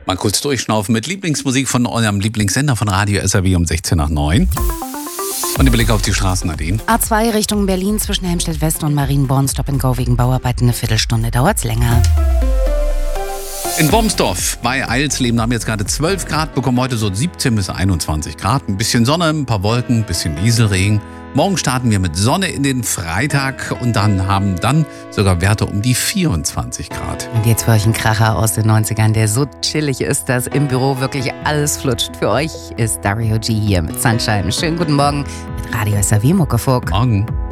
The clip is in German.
Mal kurz durchschnaufen mit Lieblingsmusik von eurem Lieblingssender von Radio SAW um 16 nach 9. Und der Blick auf die Straßen, Nadine. A2 Richtung Berlin zwischen Helmstedt West und Marienborn. Stop and Go wegen Bauarbeiten. Eine Viertelstunde dauert's länger. In Wormsdorf bei Eilsleben haben jetzt gerade 12 Grad, bekommen heute so 17 bis 21 Grad. Ein bisschen Sonne, ein paar Wolken, ein bisschen Nieselregen. Morgen starten wir mit Sonne in den Freitag und haben sogar Werte um die 24 Grad. Und jetzt für euch ein Kracher aus den 90ern, der so chillig ist, dass im Büro wirklich alles flutscht. Für euch ist Dario G hier mit Sunshine. Schönen guten Morgen mit Radio SAW Muckefuck. Morgen.